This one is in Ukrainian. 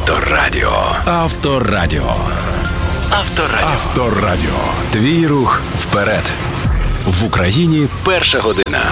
Авторадіо. Авторадіо. Авторадіо. Твій рух вперед. В Україні перша година.